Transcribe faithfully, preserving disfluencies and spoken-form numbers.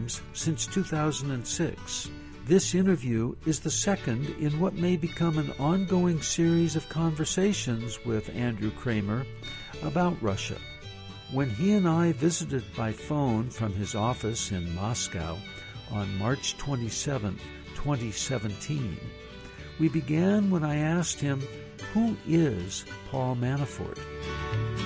times since two thousand six. This interview is the second in what may become an ongoing series of conversations with Andrew Kramer about Russia. When he and I visited by phone from his office in Moscow on March twenty-seventh, twenty seventeen, we began when I asked him, who is Paul Manafort?